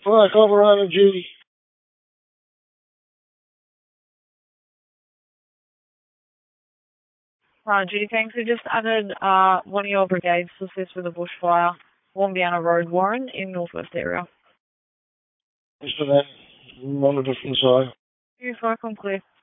Fire Colorado Judy. Judy, thanks. We just added one of your brigades to assist with a bushfire, Warmbiana Road, Warren, in northwest area. Thanks for that. Monitor from the side. You're welcome, clear.